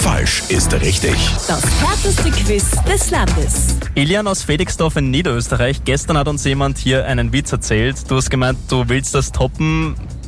Falsch ist richtig. Das härteste Quiz des Landes. Elian aus Felixdorf in Niederösterreich. Gestern hat uns jemand hier einen Witz erzählt. Du hast gemeint, du willst das toppen.